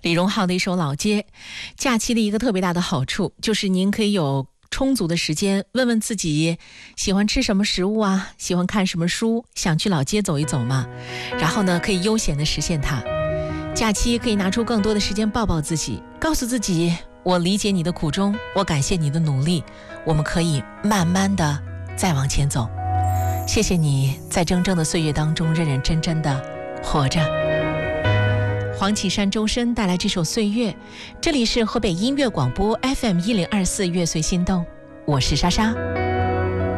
李荣浩的一首《老街》。假期的一个特别大的好处就是您可以有充足的时间问问自己喜欢吃什么食物啊，喜欢看什么书，想去老街走一走吗？然后呢，可以悠闲地实现它。假期可以拿出更多的时间抱抱自己，告诉自己我理解你的苦衷，我感谢你的努力，我们可以慢慢的再往前走。谢谢你在铮铮的岁月当中认认真真的活着。黄绮珊、周深带来这首《岁月》，这里是河北音乐广播 FM 1024乐随心动，我是莎莎。